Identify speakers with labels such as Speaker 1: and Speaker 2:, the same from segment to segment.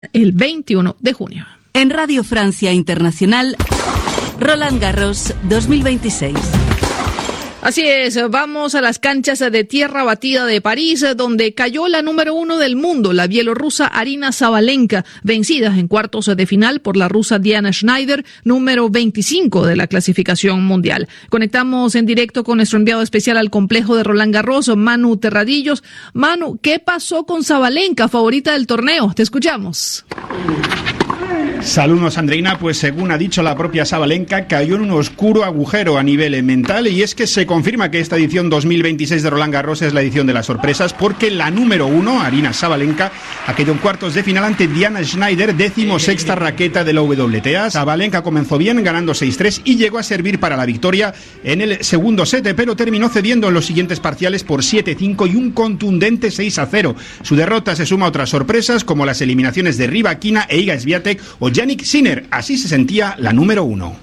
Speaker 1: el 21 de junio.
Speaker 2: En Radio Francia Internacional, Roland Garros 2026.
Speaker 1: Así es, vamos a las canchas de tierra batida de París, donde cayó la número 1 del mundo, la bielorrusa Aryna Sabalenka, vencida en cuartos de final por la rusa Diana Schneider, número 25 de la clasificación mundial. Conectamos en directo con nuestro enviado especial al complejo de Roland Garros, Manu Terradillos. Manu, ¿qué pasó con Sabalenka, favorita del torneo? Te escuchamos.
Speaker 3: Saludos, Andreina. Pues según ha dicho la propia Sabalenka, cayó en un oscuro agujero a nivel mental, y es que se confirma que esta edición 2026 de Roland Garros es la edición de las sorpresas, porque la número 1, Aryna Sabalenka, ha quedado en cuartos de final ante Diana Schneider, 16ª raqueta de la WTA. Sabalenka comenzó bien, ganando 6-3, y llegó a servir para la victoria en el segundo set, pero terminó cediendo en los siguientes parciales por 7-5 y un contundente 6-0. Su derrota se suma a otras sorpresas, como las eliminaciones de Rybakina e Iga Swiatek o Jannik Sinner. Así se sentía la número 1.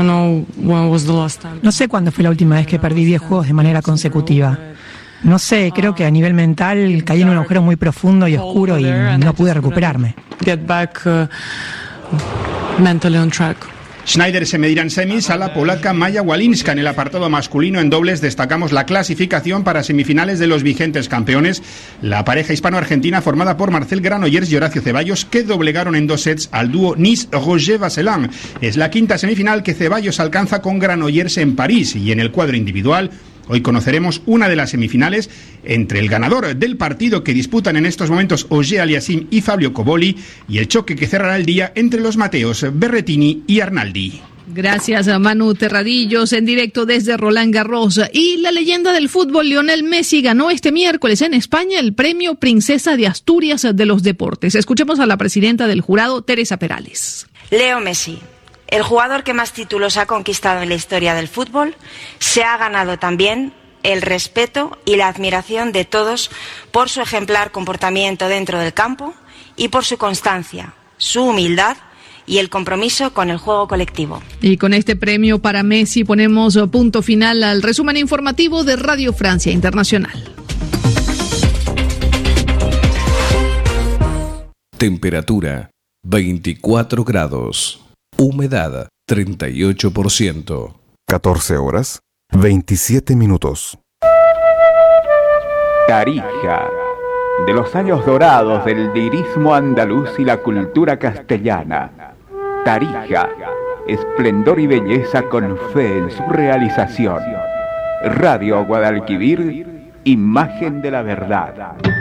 Speaker 4: No sé cuándo fue la última vez que perdí 10 juegos de manera consecutiva. No sé, creo que a nivel mental caí en un agujero muy profundo y oscuro y no pude recuperarme.
Speaker 3: Schneider se medirá en semis a la polaca Maja Walinska. En el apartado masculino en dobles destacamos la clasificación para semifinales de los vigentes campeones, la pareja hispano-argentina formada por Marcel Granollers y Horacio Ceballos, que doblegaron en 2 sets al dúo Nice-Roger Vasselin. Es la quinta semifinal que Ceballos alcanza con Granollers en París, y en el cuadro individual hoy conoceremos una de las semifinales entre el ganador del partido que disputan en estos momentos Auger Aliassime y Fabio Coboli, y el choque que cerrará el día entre los Mateos Berrettini y Arnaldi.
Speaker 1: Gracias a Manu Terradillos en directo desde Roland Garros. Y la leyenda del fútbol, Lionel Messi, ganó este miércoles en España el premio Princesa de Asturias de los Deportes. Escuchemos a la presidenta del jurado, Teresa Perales.
Speaker 5: Leo Messi, el jugador que más títulos ha conquistado en la historia del fútbol, se ha ganado también el respeto y la admiración de todos por su ejemplar comportamiento dentro del campo y por su constancia, su humildad y el compromiso con el juego colectivo.
Speaker 1: Y con este premio para Messi ponemos punto final al resumen informativo de Radio Francia Internacional.
Speaker 6: Temperatura 24 grados. Humedad 38%.
Speaker 7: 14 horas 27 minutos.
Speaker 8: Tarija, de los años dorados del lirismo andaluz y la cultura castellana. Tarija, esplendor y belleza con fe en su realización. Radio Guadalquivir, imagen de la verdad.